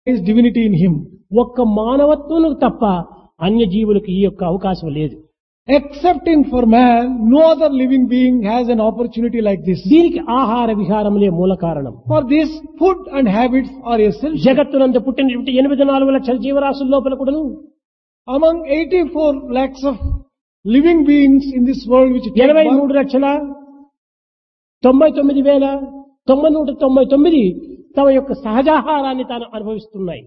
is divinity in him. ఒక్క మానవత్వమునకు తప్ప అన్య జీవులకు ఈ యొక్క అవకాశం లేదు. Excepting for man, no other living being has an opportunity like this. దీనికి ఆహార విహారములే మూల కారణం. For this, food and habits are essential. జగత్తునందు పుట్టినటువంటి 84 లక్షల జీవరాశుల లోపల కూడాను Among 84 lakhs of living beings in this world which take birth, 23,99,999 తమ యొక్క సహజాహారాన్ని తాను అనుభవిస్తున్నాయి.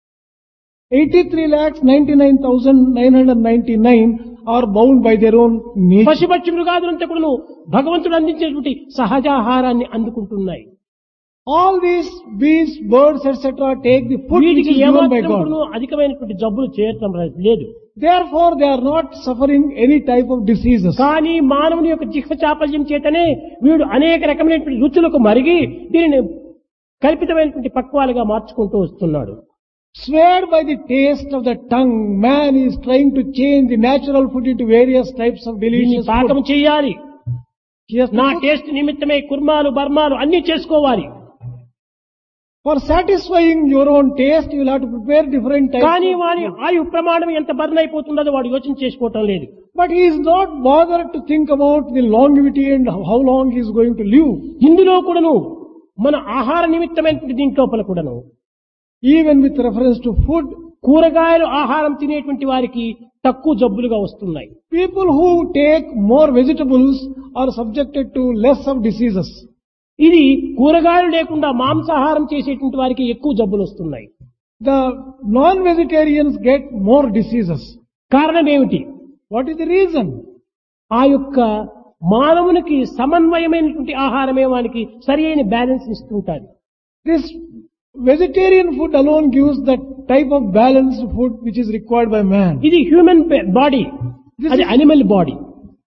83,99,999 are bound by their own nature. పశుపక్షి మృగాదులంతా కూడాను భగవంతుడు అందించేటువంటి సహజాహారాన్ని అందుకుంటున్నాయి. All these beasts, birds, etc. take the food which వీటికి is given by ఏమాత్రం God. కూడాను అధికమైనటువంటి జబ్బులు చేయటం లేదు. Therefore, they are not suffering any type of diseases. కానీ మానవుని యొక్క జిహ్వ చాపల్యం చేతనే వీడు అనేక రకమైనటువంటి రుచులకు మరిగి దీనిని కల్పితమైనటువంటి పక్వాలుగా మార్చుకుంటూ వస్తున్నాడు. Swayed by the taste of the tongue, man is trying to change the natural food into various types of దీన్ని delicious పాకం food. చేయాలి. He has to నా cook. టేస్ట్ నిమిత్తమే కుర్మాలు బర్మాలు అన్ని చేసుకోవాలి. For satisfying your own taste, you will have to prepare different types. కానీ వాని ఆయు ప్రమాణం ఎంత బర్న్ అయిపోతుందో వాడు యోచన చేసుకోవటం లేదు. But he is not bothered to think about the longevity and how long he is going to live. ఇందులో కూడాను మన ఆహార నిమిత్తమైనటువంటి దీంట్లోపల కూడాను Even with reference to food, కూరగాయలు ఆహారం తినేటువంటి వారికి తక్కువ జబ్బులుగా వస్తున్నాయి. people who take more vegetables are subjected to less of diseases. ఇది కూరగాయలు లేకుండా మాంసాహారం చేసేటువంటి వారికి ఎక్కువ జబ్బులు వస్తున్నాయి. The non-vegetarians get more diseases. కారణం ఏమిటి? What is the reason? ఆ యొక్క మానవునికి సమన్వయమైనటువంటి ఆహారమే వానికి సరి అయిన బ్యాలెన్స్ ఇస్తుంటారు. This vegetarian food alone gives that type of balanced food which is required by man. ఇది హ్యూమన్ బాడీ, అది animal body.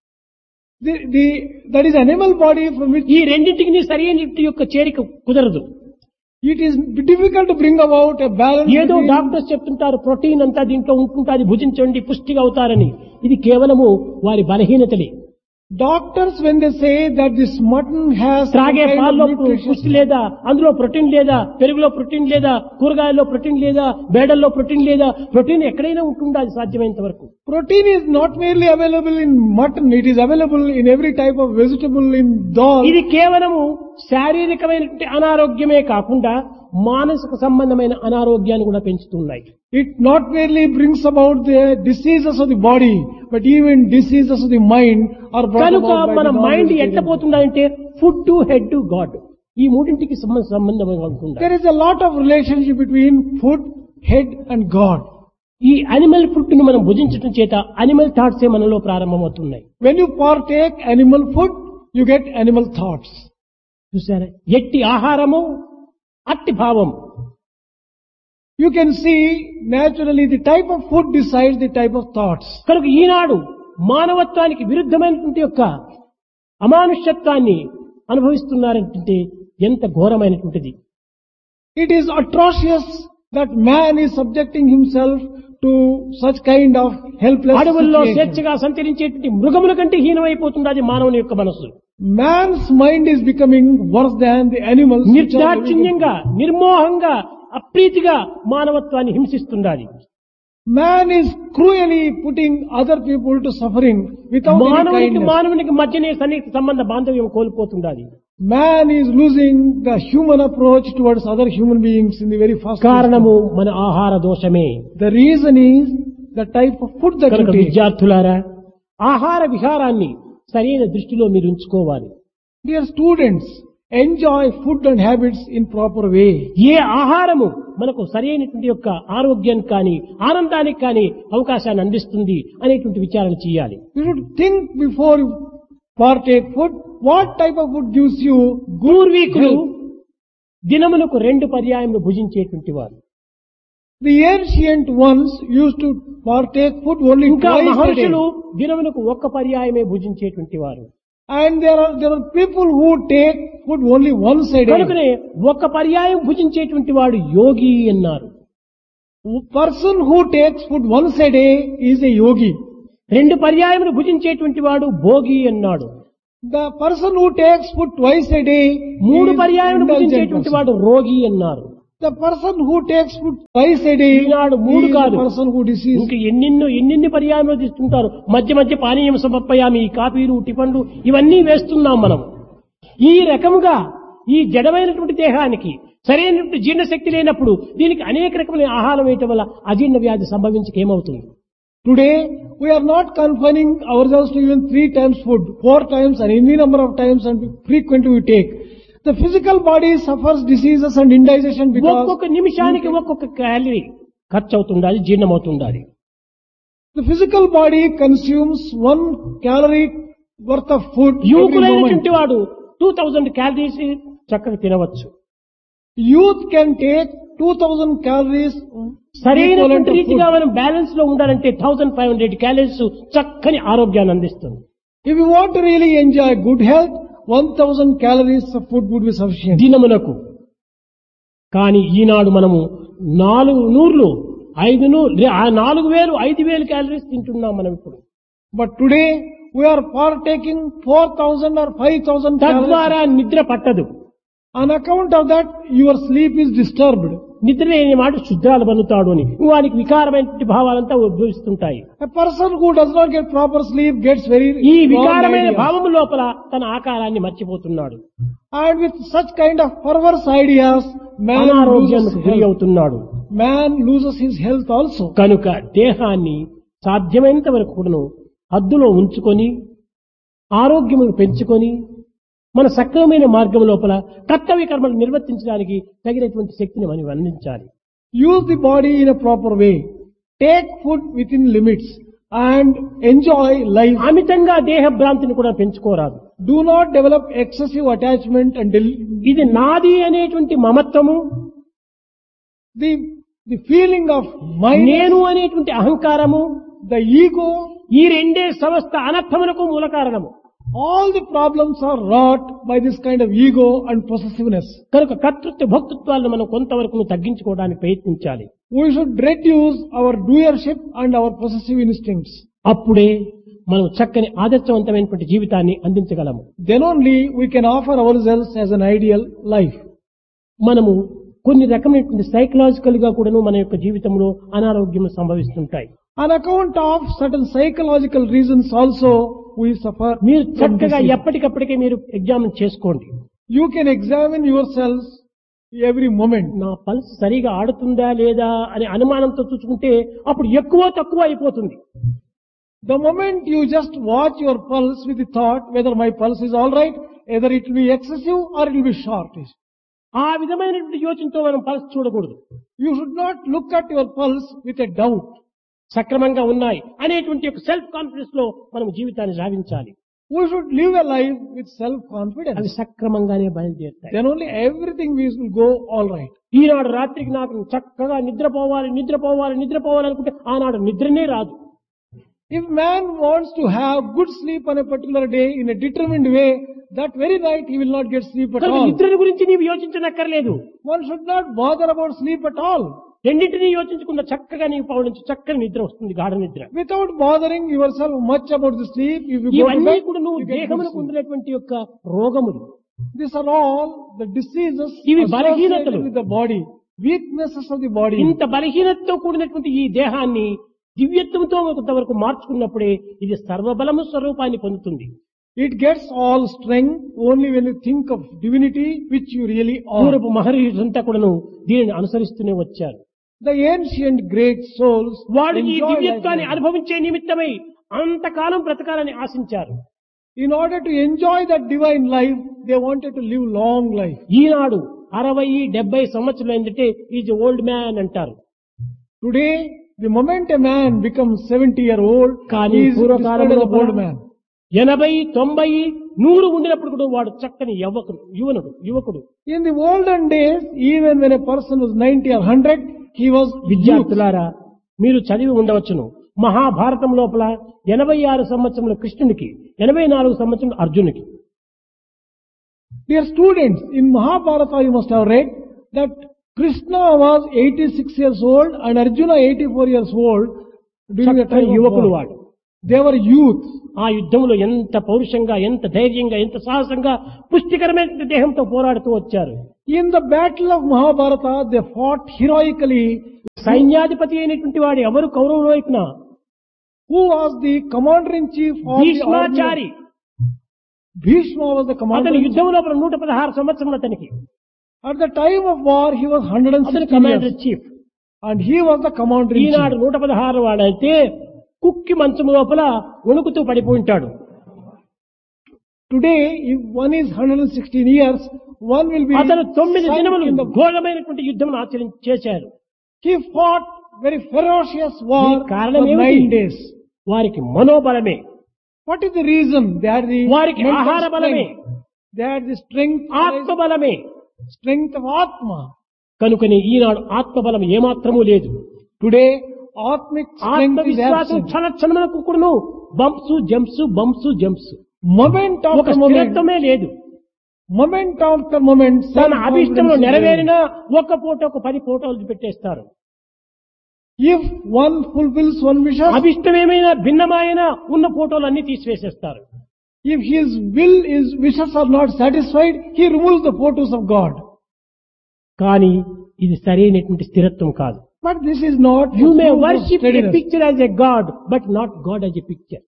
That is animal body from which ఈ రెండింటికి సరి అయిన యొక్క చేరిక కుదరదు. it is difficult to bring about a balance. ఏదో between- డాక్టర్స్ చెప్తుంటారు ప్రోటీన్ అంతా దీంట్లో ఉంటుంటుంది, భుజించండి పుష్టిగా అవుతారని. ఇది కేవలము వారి బలహీనతలే. Doctors, when they say that this mutton has some త్రాగే kind of పాల్లో nutrition, పుష్టి లేదా, అందులో ప్రోటీన్ లేదా, పెరుగులో ప్రోటీన్ లేదా, కూరగాయల్లో ప్రోటీన్ లేదా, బేడల్లో ప్రోటీన్ లేదా, ప్రోటీన్ ఎక్కడైనా ఉంటుందా అది సాధ్యమైనంత వరకు. protein is not merely available in mutton, it is available in every type of vegetable, in dal. ఇది కేవలము శారీరకమైనటువంటి అనారోగ్యమే కాకుండా మానసిక సంబంధమైన అనారోగ్యాన్ని కూడా పెంచుతున్నాయి. It not merely brings about the diseases of the body, but even diseases of the mind are brought కనుక about by మన the మైండ్ non-vegetarian ఎట్లా food. పోతుందంటే food to head to God, ఈ మూడింటికి సంబంధం ఉంటుంది. There is a lot of relationship between food, head and God. ఈ animal food ను మనం భుజించడం చేత అనిమల్ థాట్స్ మనలో ప్రారంభమవుతున్నాయి. When you partake animal food, you get animal thoughts. చూసారా, ఎట్టి ఆహారము అట్టి భావం. You can see naturally the type of food decides the type of thoughts. కనుక ఈనాడు మానవత్వానికి విరుద్ధమైనటువంటి యొక్క అమానుష్యత్వాన్ని అనుభవిస్తున్నారంటే ఎంత ఘోరమైనటువంటిది. It is atrocious that man is subjecting himself to such kind of helpless అడవుల్లో situation. స్వేచ్ఛగా సంచరించేటువంటి మృగముల కంటే హీనమైపోతుంది అది మానవుని యొక్క మనస్సు. Man's mind is becoming worse than the animals. which are living in- నిర్దాక్షిణ్యంగా, నిర్మోహంగా, అప్రీతిగా మానవత్వాన్ని హింసిస్తుండాలి. Man is cruelly putting other people to suffering without any మానవునికి kindness. మానవునికి మధ్యనే సన్నిహిత సంబంధ బాంధవ్యం కోల్పోతుండాలి. Man is losing the human approach towards other human beings in the very first కారణము మన ఆహార దోషమే. instance. The reason is the type of food that కనుక you take. విద్యార్థులారా, ఆహార విహారాన్ని సరైన దృష్టిలో మీరు ఉంచుకోవాలి. Dear students, enjoy food and habits in proper way. ఏ ఆహారము మనకు సరైనటువంటి యొక్క ఆరోగ్యానికి కానీ ఆనందానికి కానీ అవకాశాన్ని అందిస్తుంది అనేటువంటి విచారణ చేయాలి. You should think before you partake food, what type of food gives you పూర్వీకులు health. దినములకు 2 పర్యాయములు భుజించేటువంటి వారు. The ancient ones used to partake food only ఇంకా twice a day. మహర్షులు దినములకు 1 పర్యాయమే భుజించేటువంటి వారు. And there are people who take food only once a day. కనుకనే 1 పర్యాయం భుజించేటువంటి వాడు యోగి అన్నారు. Person who takes food once a day is a yogi. 2 పర్యాయములు భుజించేటువంటి వాడు భోగి అన్నాడు. The person who takes food twice a day 3 is పర్యాయములు indulgent భుజించేటువంటి person. వాడు రోగి అన్నారు. The person who takes food twice a day Eenadu he మూడు is the కాదు person who disease. ఇంక ఎన్ని పర్యాయంలో తీసుకుంటారు. మధ్య మధ్య పానీయం సమర్పయామి, ఈ కాఫీలు టిఫన్లు ఇవన్నీ వేస్తున్నాం మనం. ఈ రకముగా ఈ జడమైనటువంటి దేహానికి సరైనటువంటి జీర్ణశక్తి లేనప్పుడు దీనికి అనేక రకమైన ఆహారం వేయటం వల్ల అజీర్ణ వ్యాధి సంభవించి ఏమవుతుంది? Today we are not confining ourselves to even 3 times food, 4 times and any number of times and frequently we take. The physical body suffers diseases and indigestion because ఒక్కొక్క నిమిషానికి ఒక్కొక్క క్యాలరీ ఖర్చు అవుతుండాలి, జీర్ణమవుతుండాలి. the physical body consumes 1 calorie worth of food every moment. యువకులైనటువంటి వాడు 2000 calories చక్కగా తినవచ్చు. Youth can take 2000 calories సరైనటువంటి equivalent of రీతిగా food. మనం బ్యాలెన్స్ లో ఉండాలంటే 1500 క్యాలరీస్ చక్కని ఆరోగ్యాన్ని అందిస్తుంది. If you want to really enjoy good health, 1000 calories of food would be sufficient. దినమునకు. కానీ ఈనాడు మనము 400 500 4000 5000 క్యాలరీస్ తింటున్నాం మనం ఇప్పుడు. But today we are partaking 4000 or 5000 calories. తద్వారా నిద్ర పట్టదు. On account of that, your sleep is disturbed. నిద్ర లేని మాట శుద్ధాలు బనుతాడు అని వానికి వికారమైన భావాలంతా ఉద్భవిస్తుంటాయి. A person who does not get proper sleep gets very ఈ wrong వికారమైన ideas. భావము లోపల తన ఆకారాన్ని మర్చిపోతున్నాడు. And with such kind of perverse ideas, అనారోగ్యానికి గురి అవుతున్నాడు. man loses his health also. కనుక దేహాన్ని సాధ్యమైనంత వరకు కూడాను హద్దులో ఉంచుకొని ఆరోగ్యమును పెంచుకొని మన సక్రమమైన మార్గం లోపల కర్తవ్య కర్మలు నిర్వర్తించడానికి తగినటువంటి శక్తిని మనం అందించాలి. Use the body in a proper way. Take food within limits and enjoy life. అమితంగా దేహ భ్రాంతిని కూడా పెంచుకోరాదు. Do not develop excessive attachment and ఇది నాది అనేటువంటి మమత్వము, the feeling of mind, నేను అనేటువంటి అహంకారము, the ego. ఈ రెండే సమస్త అనర్థములకు మూల కారణము. All the problems are wrought by this kind of ego and possessiveness. కనుక కర్తృత్వ భోక్తృత్వాలను మనం కొంతవరకు తగ్గించుకోవడానికి ప్రయత్నించాలి. We should reduce our doership and our possessive instincts. అప్పుడే మనం చక్కని ఆదర్శవంతమైనటువంటి జీవితాన్ని అందించగలము. Then only we can offer ourselves as an ideal life. మనము కొన్ని రకమైనటువంటి సైకలాజికల్ గా కూడాను మన యొక్క జీవితంలో అనారోగ్యం సంభవిస్తుంటాయి. On account of certain psychological reasons also we suffer. మీరు from చక్కగా disease. ఎప్పటికప్పటికే మీరు ఎగ్జామిన్ చేసుకోండి. You can examine yourselves every moment. నా పల్స్ సరిగా ఆడుతుందా లేదా అనే అనుమానంతో చూసుకుంటే అప్పుడు ఎక్కువ తక్కువ అయిపోతుంది. The moment you just watch your pulse with the thought whether my pulse is all right, either it will be excessive or it will be shortish. ఆ విధమైనటువంటి యోచనతో మనం పల్స్ చూడకూడదు. You should not look at your pulse with a doubt. సక్రమంగా ఉన్నాయి అనేటువంటి ఒక self confidence లో మనం జీవితాన్ని సాగించాలి. We should live a life with అవి self-confidence. సక్రమంగానే బయలుదేరుతాయి. Then only everything will go all right. ఈనాడు రాత్రికి నాకు చక్కగా నిద్రపోవాలి అనుకుంటే ఆనాడు నిద్రనే రాదు. If man wants to have good sleep on a particular day in a determined way, that very night he will not get sleep at కనుక all. నిద్రని గురించి నీవు యోచించనక్కర్లేదు. One should not bother about sleep at all. రెండింటినీ యోచించకుండా చక్కగా నీవు పవడించు, చక్కని నిద్ర వస్తుంది, గాఢ నిద్ర. Without bothering yourself much about the sleep, if you go to ఇవన్నీ bed, కూడా నువ్వు you get good దేహమునకు sleep. ఉండినటువంటి యొక్క రోగములు. These are all the diseases ఇవి associated బలహీనతలు. with the body, weaknesses of the body. ఇంత బలహీనతతో కూడినటువంటి ఈ దేహాన్ని దివ్యత్వంతో కొంతవరకు మార్చుకున్నప్పుడే ఇది సర్వబలము స్వరూపాన్ని పొందుతుంది. It gets all strength only when you think of divinity, which you really are. పూర్వపు మహర్షులంతా కూడాను దీనిని అనుసరిస్తూనే వచ్చారు. The ancient great souls వాడు ఈ enjoy దివ్యత్వాన్ని life. అనుభవించే నిమిత్తమై అంతకాలం బ్రతకాలని ఆశించారు. In order to enjoy that divine life, they wanted to live long life. ఈనాడు 60-70 సంవత్సరాలు ఏంటంటే ఈజ్ ఓల్డ్ మ్యాన్ అంటారు. Today, the moment a man becomes 70-year-old, కానీ he is described as an old man. 80-90-100 ఉండినప్పుడు కూడా వాడు చక్కని యువకుడు. In the olden days, even when a person was 90 or 100, he was youth. విద్యార్థులారా, మీరు చదివి ఉండవచ్చును. మహాభారతం లోపల 86 సంవత్సరముల కృష్ణునికి, 84 సంవత్సరం అర్జునునికి. Dear students, in Mahabharata you must have read that Krishna was 86 years old and Arjuna 84 years old during the time of యువకులు war. వాడు. They were youth. ఆ యుద్ధంలో ఎంత పౌరుషంగా, ఎంత ధైర్యంగా, ఎంత సాహసంగా పుష్టికరమైన దేహంతో పోరాడుతూ వచ్చారు. In the battle of Mahabharata, they fought heroically. సైన్యాధిపతి అయినటువంటి వాడు ఎవరు కౌరవుల వైపున? Who was the commander-in-chief of the army? Bhishmachari. Bhishma was the అతని commander. యుద్ధం లోపల 116 సంవత్సరములు అతనికి. At the time of war, he was అతని 160 commander years. Chief. And he was the commander-in-chief. ఈనాడు 116 వాడైతే కుక్కి మంచం లోపల వణుకుతూ పడిపోయింటాడు. Today, if one is 116 years, one will be అతను 9 sunk దినములు in the... ఘోరమైనటువంటి యుద్ధం చేశారు. He fought very ferocious war దీనికి for కారణం 9 ఏమిటి? days. వారికి మనోబలమే, What is the reason? They had the వారికి mental ఆహార బలమే, strength. They had the strength ఆత్మబలమే. of Atma. కనుకని ఈనాడు ఆత్మబలం ఏమాత్రమూ లేదు. Today, Atmic strength is ఆత్మవిశ్వాసం absent. క్షణక్షణములకు కూడాను బంప్స్ జంప్స్. Moment ఒక after moment, స్థిరత్వమే లేదు. moment after moment, తన అభిష్టంలో self-confidence is నెరవేరిన there. ఒక్క ఫోటోకు 10 ఫోటోలు పెట్టేస్తారు. If one fulfills one wishes, అభిష్టం ఏమైనా భిన్నమైన ఉన్న ఫోటోలు అన్ని తీసివేసేస్తారు. if his wishes are not satisfied, he removes the photos of God. కానీ ఇది సరైనటువంటి స్థిరత్వం కాదు. But this is not you the May proof of worship a steadiness. Picture as a God but not God as a picture.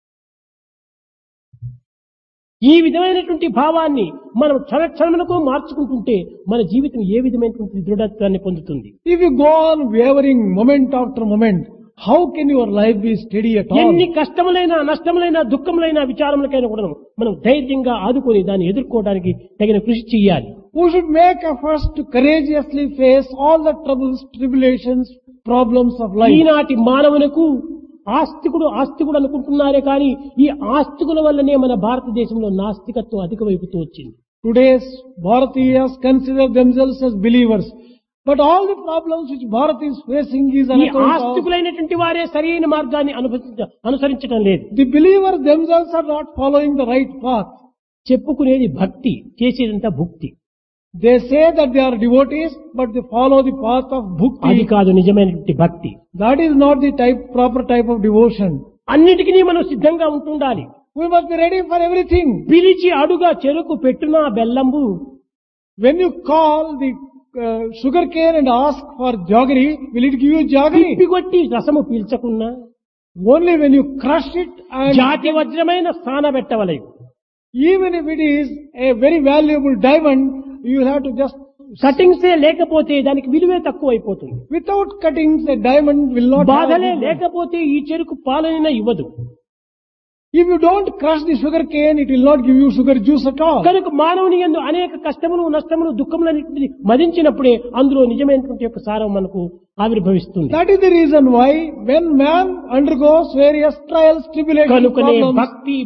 ఈ విధమైనటువంటి భావాన్ని మనం క్షణక్షణములకు మార్చుకుంటుంటే మన జీవితం ఏ విధమైనటువంటి దృఢత్వాన్ని పొందుతుంది. If you go on wavering moment after moment, how can your life be steady at all? ఎన్ని కష్టములైనా నష్టములైనా దుఃఖములైనా విచారములకైనా కూడా మనం ధైర్యంగా ఆదుకొని దాన్ని ఎదుర్కోవడానికి తగిన కృషి చేయాలి. We should make efforts to courageously face all the troubles, tribulations, problems of life. ఈనాటి మానవులకు ఆస్తికుడు అనుకుంటున్నారే కానీ ఈ ఆస్తికుల వల్లనే మన భారతదేశంలో నాస్తికత్వం అధికమైపోతూ వచ్చింది. Today's Bharatiyas consider themselves as believers. But all the problems which Bharat is facing is an ఈ account of... ఆస్తికులైనటువంటి వారే సరైన మార్గాన్ని అనుసరించడం లేదు. The believers themselves are not following the right path. చెప్పుకునేది భక్తి, చేసేదంతా భుక్తి. They say that they are devotees, but they follow the path of అది bhakti. కాదు నిజమైనటువంటి భక్తి. That is not the proper type of devotion. అన్నిటికీ మనం సిద్ధంగా ఉంటుండాలి. We must be ready for everything. పిలిచి అడుగా చెరుకు పెట్టునా బెల్లంబు. When you call the sugar cane and ask for jaggery, will it give you jaggery? పిప్పిగొట్టి రసము పీల్చకున్నా Only when you crush it and జాతి వజ్రమైన స్థాన పెట్టవలెను. even if it is a very valuable diamond, you will have to just... కటింగ్సే లేకపోతే దానికి విలువే తక్కువ అయిపోతుంది. Without cuttings, a diamond will not have... బాధలే లేకపోతే ఈ చెరుకు పాలైనా ఇవ్వదు. If you don't crush the sugar cane, it will not give you sugar juice at all. కనుక మానవుని యందు అనేక కష్టములు నష్టములు దుఃఖములన్నింటినీ మదించినప్పుడే అందులో నిజమైనటువంటి యొక్క సారం మనకు ఆవిర్భవిస్తుంది. That is the reason why when man undergoes various trials, tribulations, కనుకనే problems,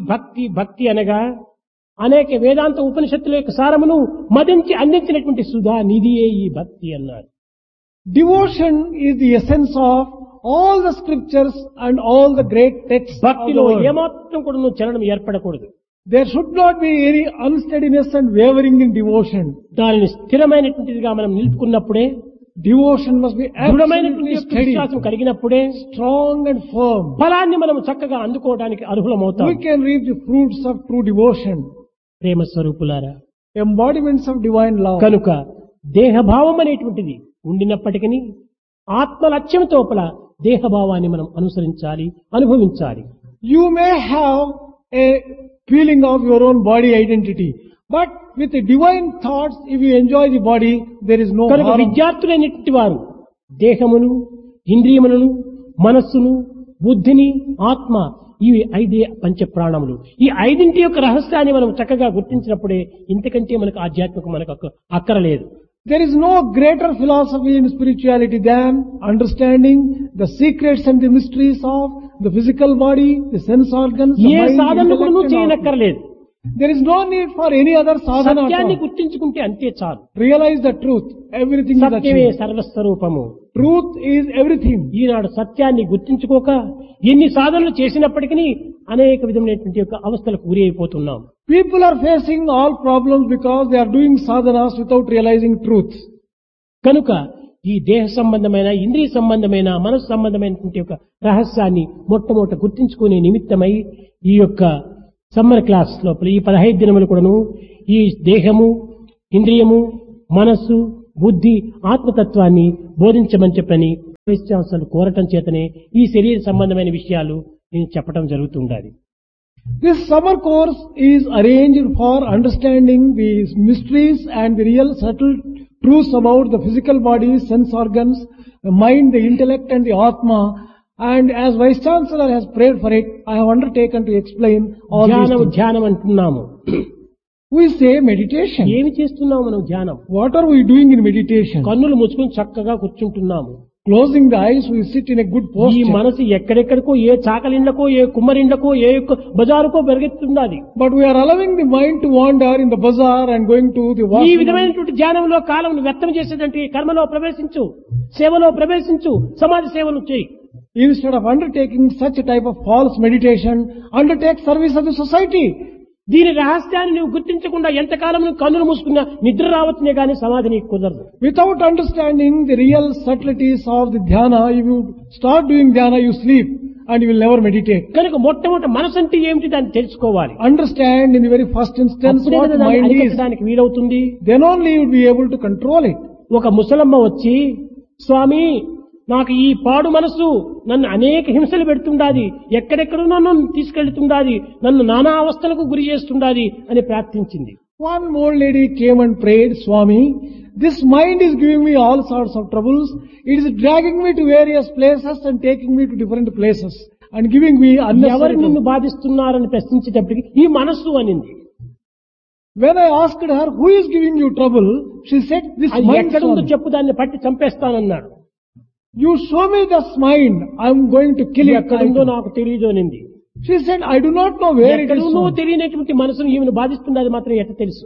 భక్తి అనగా అనేక వేదాంత ఉపనిషత్తుల యొక్క సారమును మదించి అందించినటువంటి సుధా నిధియే ఈ భక్తి అన్నారు. devotion is the essence of all the scriptures and all the great texts of the భక్తిలో world. ఏమాత్రం కూడా చలనం ఏర్పడకూడదు. There should not be any unsteadiness and wavering in devotion. దానిని స్థిరమైనటువంటిదిగా మనం నిలుపుకున్నప్పుడే, Devotion must be దృఢమైనటువంటి absolutely యొక్క steady, విశ్వాసం కలిగినప్పుడే strong and firm. ఫలాన్ని మనం చక్కగా అందుకోవడానికి అర్హులమవుతాం. We can reap the fruits of true devotion, ప్రేమ స్వరూపులారా, embodiments of divine love. కనుక దేహభావం అనేటువంటిది ఉండినప్పటికీ ఆత్మ లక్ష్యం తోపల దేహభావాన్ని మనం అనుసరించాలి, అనుభవించాలి. You may have a feeling of your own body identity, but with the divine thoughts, if you enjoy the body, there is no కనుక harm. విద్యార్థులైనటువంటి వారు దేహమును, ఇంద్రియములను, మనస్సును, బుద్ధిని, ఆత్మ ఇవి 5 పంచ ప్రాణములు. ఈ 5 యొక్క రహస్యాన్ని మనం చక్కగా గుర్తించినప్పుడే ఇంతకంటే మనకు ఆధ్యాత్మికం మనకు అక్కరలేదు. There is no greater philosophy in spirituality than understanding the secrets and the mysteries of the physical body, the sense organs, the A mind, సాధనను intellect కూడా and all. చేయనక్కర్లేదు. There is no need for any other sadhana at సత్యాన్ని all. గుర్తించుకుంటే అంతే చాలు. Realize the truth. Everything is సత్యమే achieved. సర్వస్వరూపము. Truth is everything. ఈనాడు సత్యాన్ని గుర్తించుకోక ఎన్ని సాధనలు చేసినప్పటికీ అనేక విధమైనటువంటి యొక్క అవస్థలకు గురి అయిపోతున్నాం. People are facing all problems because they are doing sadhanas without realizing truth. కనుక ఈ దేహ సంబంధమైన, ఇంద్రియ సంబంధమైన, మనసు సంబంధమైనటువంటి యొక్క రహస్యాన్ని మొట్టమొదట గుర్తించుకునే నిమిత్తమై ఈ యొక్క సమ్మర్ క్లాస్ లోపల ఈ 15 దినములు కూడాను ఈ దేహము, ఇంద్రియము, మనస్సు, బుద్ధి, ఆత్మతత్వాన్ని బోధించమని చెప్పని వైస్ ఛాన్సలర్ కోరటం చేతనే ఈ శరీర సంబంధమైన విషయాలు నేను చెప్పడం జరుగుతుండాలి. This summer course is arranged for understanding the mysteries and the real subtle truths about the physical body, sense organs, the mind, the intellect and the Atma. And as Vice Chancellor has prayed for it, I have undertaken to explain all these things. ధ్యానం అంటున్నాము. We say meditation. ఏమి చేస్తున్నాము మనం ధ్యానం? What are we doing in meditation? కన్నులు మూసుకొని చక్కగా కూర్చుంటున్నాము. Closing the eyes, we sit in a good ఈ posture. మనసు ఎక్కడెక్కడికో, ఏ చాకలిండ్లకో, ఏ కుమ్మరిండ్లకో, ఏ బజారుకో పెరిగెత్తుండాలి. But we are allowing the mind to wander in the bazaar and going to the ఈ washroom. విధమైనటువంటి ధ్యానంలో కాలం వ్యర్థం చేసేదంటే కర్మలో ప్రవేశించు, సేవలో ప్రవేశించు, సమాజ సేవలు చేయి. Instead of undertaking such a type of false meditation, undertake service of the society. దీని రహస్యాన్ని నువ్వు గుర్తించకుండా ఎంతకాలం నువ్వు కన్నులు మూసుకున్నా నిద్ర రావచ్చునే కానీ సమాధి నీకు కుదరదు. Without understanding the real subtleties of the dhyana, if you start doing dhyana, you sleep and you will never meditate. కనుక మొట్టమొదటి మనసు అంటే ఏమిటి దాన్ని తెలుసుకోవాలి. Understand in the very first instance అప్పుడే what కదా దాన్ని mind is. అరికట్టడానికి వీలవుతుంది. Then only you will be able to control it. ఒక ముసలమ్మ వచ్చి, స్వామి నాకు ఈ పాడు మనసు నన్ను అనేక హింసలు పెడుతుండాది, ఎక్కడెక్కడో నన్ను తీసుకెళ్తుండాది, నన్ను నానా అవస్థలకు గురి చేస్తుండాది అని ప్రార్థించింది. One old lady came and prayed, Swami, this mind is giving me all sorts of troubles. It is dragging me to various places and taking me to different places and giving me ఎవరు unnecessary నిన్ను trouble. బాధిస్తున్నారని ప్రశ్నించేటప్పటికి ఈ మనస్సు అనింది. When I asked her, who is giving you trouble? She said, this అది mind. ఎక్కడుందో Swami. చెప్పు, దాన్ని పట్టి చంపేస్తానన్నాడు. You show me this mind, I am going to kill it. ఎక్కడుందో నాకు తెలియదు అనింది. She said, I do not know where it is. ఎక్కడుందో Swami. తెలియనటువంటి మనసును ఈమెను బాధిస్తున్నది మాత్రం ఎట్ట తెలుసు?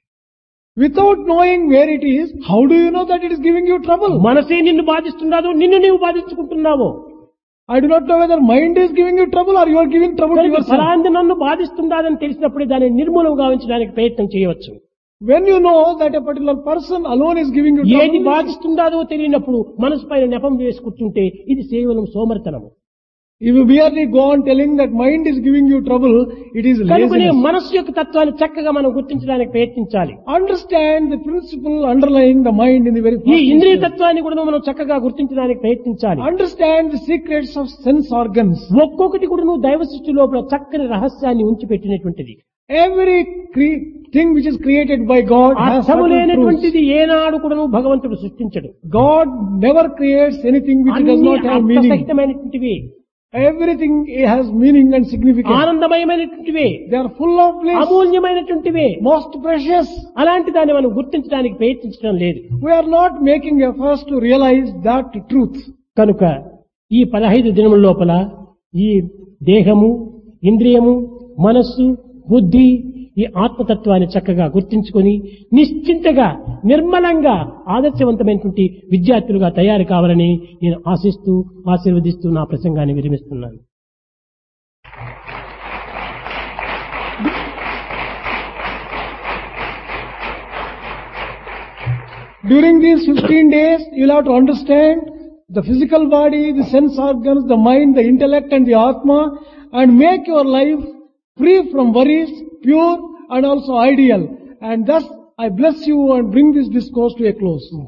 Without knowing where it is, how do you know that it is giving you trouble? మనసే నిన్ను బాధిస్తున్నాదో, నిన్ను నీవు బాధించుకుంటున్నావో. I do not know whether mind is giving you trouble or you are giving trouble to కనుక yourself. ఫలాంది నన్ను బాధిస్తుందని తెలిసినప్పుడే దాన్ని నిర్మూలం గావించడానికి ప్రయత్నం చేయవచ్చు. When you know that a particular person alone is giving you ఏది trouble, బాధిస్తుందో తెలియనప్పుడు మనసు పైన నెపం వేసి కూర్చుంటే ఇది కేవలం సోమర్తనము. if you merely go on telling that mind is giving you trouble, it is కనుకనే laziness. మనస్సు యొక్క తత్వాన్ని చక్కగా మనం గుర్తించడానికి ప్రయత్నించాలి. Understand the principle underlying the mind in the very ఈ first ఇంద్రియ instance. తత్వాన్ని కూడా మనం చక్కగా గుర్తించడానికి ప్రయత్నించాలి. Understand the secrets of sense organs. ఒక్కొక్కటి కూడా నువ్వు దైవ సృష్టి లోపల చక్కని రహస్యాన్ని ఉంచి పెట్టినటువంటిది. Every thing which is created by God has అర్థము certain truths. లేనటువంటిది ఏనాడు కూడా నువ్వు భగవంతుడు సృష్టించడు. God never creates anything which does అన్ని not have meaning. అర్థసహితమైనటువంటివి, Everything has meaning and significance. ఆనందమయమైనటువంటివి, They are full of bliss, అమూల్యమైనటువంటివి. most precious. అలాంటి దాన్ని మనం గుర్తించడానికి ప్రయత్నించడం లేదు. We are not making efforts to realize that truth. కనుక ఈ 15 దినముల లోపల ఈ దేహము, ఇంద్రియము, మనస్సు, బుద్ధి, ఈ ఆత్మతత్వాన్ని చక్కగా గుర్తించుకొని నిశ్చింతగా, నిర్మలంగా, ఆదర్శవంతమైనటువంటి విద్యార్థులుగా తయారు కావాలని నేను ఆశిస్తూ, ఆశీర్వదిస్తూ నా ప్రసంగాన్ని విరమిస్తున్నాను. During these 15 days, you will have to understand the physical body, the sense organs, the mind, the intellect and the Atma, and make your life free from worries, pure and also ideal. And thus, I bless you and bring this discourse to a close.